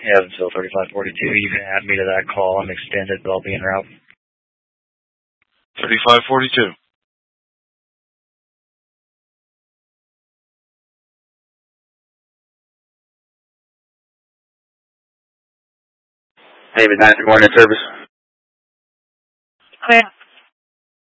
Evansville 3542. You can add me to that call. I'm extended, but I'll be en route. 3542. David 9 morning service. Clear.